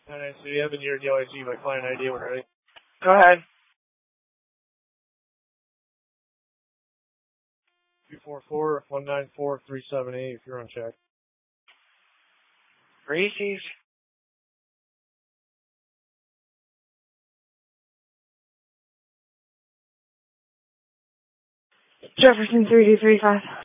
Alright, so you have in your DOIC by client ID when ready. Go ahead. 244-194-378 if you're on check. Reese's. Jefferson 3235.